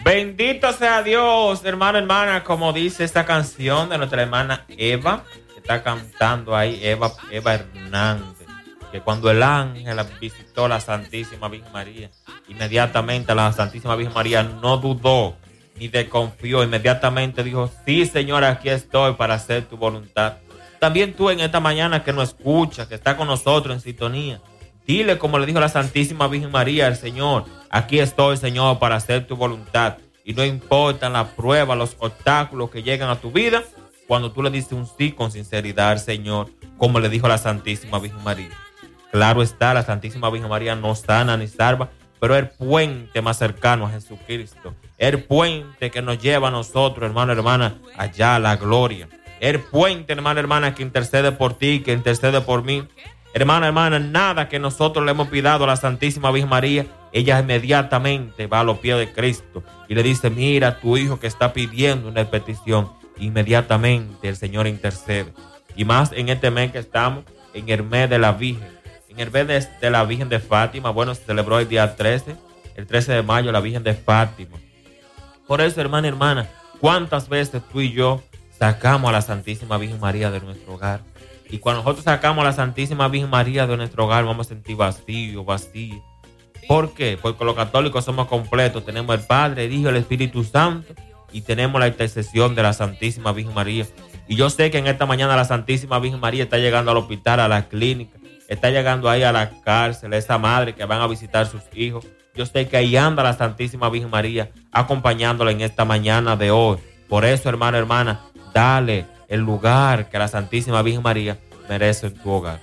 Bendito sea Dios, hermano, hermana, como dice esta canción de nuestra hermana Eva, que está cantando ahí, Eva Hernández, que cuando el ángel visitó a la Santísima Virgen María, inmediatamente la Santísima Virgen María no dudó ni desconfió, inmediatamente dijo, sí, Señor, aquí estoy para hacer tu voluntad. También tú en esta mañana que nos escuchas, que está con nosotros en sintonía, dile como le dijo la Santísima Virgen María al Señor, aquí estoy, Señor, para hacer tu voluntad. Y no importan las pruebas, los obstáculos que llegan a tu vida, cuando tú le dices un sí con sinceridad al Señor, como le dijo la Santísima Virgen María. Claro está, la Santísima Virgen María no sana ni salva, pero es el puente más cercano a Jesucristo. El puente que nos lleva a nosotros, hermano, hermana, allá a la gloria. El puente, hermano, hermana, que intercede por ti, que intercede por mí. Hermana, hermana, nada que nosotros le hemos pidado a la Santísima Virgen María, ella inmediatamente va a los pies de Cristo y le dice, mira, tu hijo que está pidiendo una petición. Inmediatamente el Señor intercede. Y más en este mes que estamos, en el mes de la Virgen. En el mes de la Virgen de Fátima, bueno, se celebró el día 13, el 13 de mayo, la Virgen de Fátima. Por eso, hermana, hermana, ¿cuántas veces tú y yo sacamos a la Santísima Virgen María de nuestro hogar? Y cuando nosotros sacamos a la Santísima Virgen María de nuestro hogar, vamos a sentir vacío. ¿Por qué? Porque los católicos somos completos. Tenemos el Padre, el Hijo, el Espíritu Santo y tenemos la intercesión de la Santísima Virgen María. Y yo sé que en esta mañana la Santísima Virgen María está llegando al hospital, a la clínica, está llegando ahí a la cárcel, esa madre que van a visitar a sus hijos. Yo sé que ahí anda la Santísima Virgen María acompañándola en esta mañana de hoy. Por eso, hermano, hermana, dale el lugar que la Santísima Virgen María merece en tu hogar.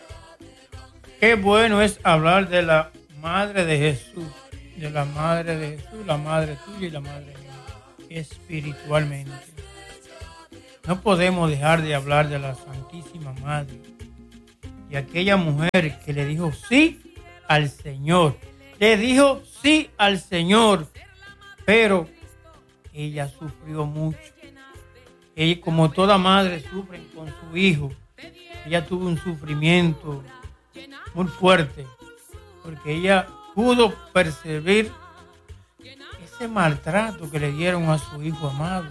Qué bueno es hablar de la Madre de Jesús, de la Madre de Jesús, la Madre tuya y la Madre mía, espiritualmente. No podemos dejar de hablar de la Santísima Madre, de aquella mujer que le dijo sí al Señor. Le dijo sí al Señor, pero ella sufrió mucho. Ella, como toda madre, sufre con su hijo. Ella tuvo un sufrimiento muy fuerte, porque ella pudo percibir ese maltrato que le dieron a su hijo amado.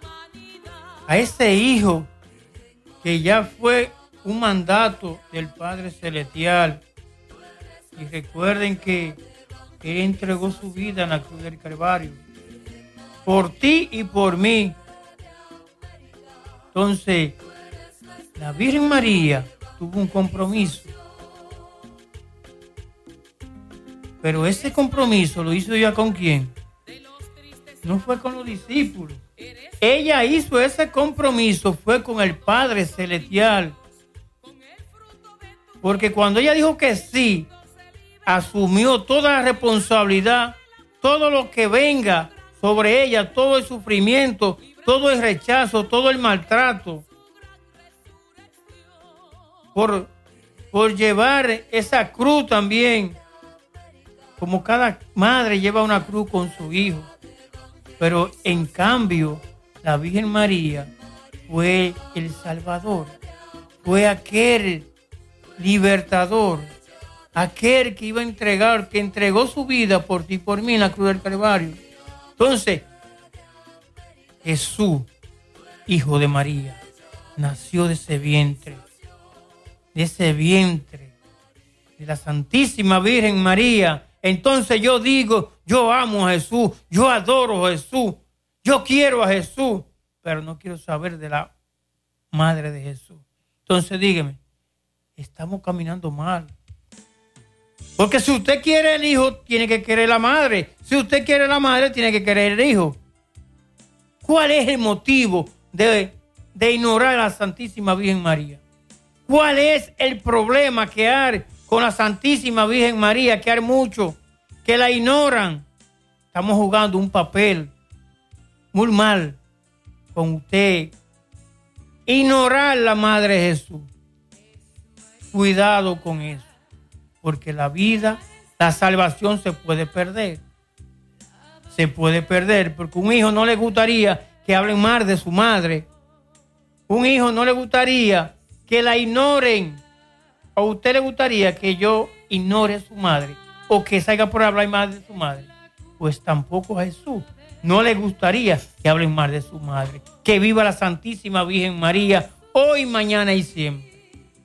A ese hijo que ya fue un mandato del Padre Celestial. Y recuerden que Él entregó su vida en la cruz del Calvario, por ti y por mí. Entonces, la Virgen María tuvo un compromiso. Pero ese compromiso lo hizo ella ¿con quién? No fue con los discípulos. Ella hizo ese compromiso, fue con el Padre Celestial. Porque cuando ella dijo que sí, asumió toda la responsabilidad, todo lo que venga sobre ella, todo el sufrimiento, todo el rechazo, todo el maltrato, por llevar esa cruz también, como cada madre lleva una cruz con su hijo. Pero en cambio, la Virgen María fue el Salvador, fue aquel libertador, aquel que iba a entregar, que entregó su vida por ti y por mí en la cruz del Calvario. Entonces, Jesús, hijo de María, nació de ese vientre, de la Santísima Virgen María. Entonces yo digo, yo amo a Jesús, yo adoro a Jesús, yo quiero a Jesús, pero no quiero saber de la Madre de Jesús. Entonces dígame, estamos caminando mal. Porque si usted quiere el hijo, tiene que querer la madre. Si usted quiere la madre, tiene que querer el hijo. ¿Cuál es el motivo de ignorar a la Santísima Virgen María? ¿Cuál es el problema que hay con la Santísima Virgen María? Que hay muchos que la ignoran. Estamos jugando un papel muy mal con usted. Ignorar la Madre de Jesús. Cuidado con eso. Porque la vida, la salvación se puede perder. Se puede perder porque un hijo no le gustaría que hablen mal de su madre. Un hijo no le gustaría que la ignoren. ¿A usted le gustaría que yo ignore a su madre o que salga por hablar mal de su madre? pues tampoco a Jesús no le gustaría que hablen mal de su madre. Que viva la Santísima Virgen María, hoy, mañana y siempre.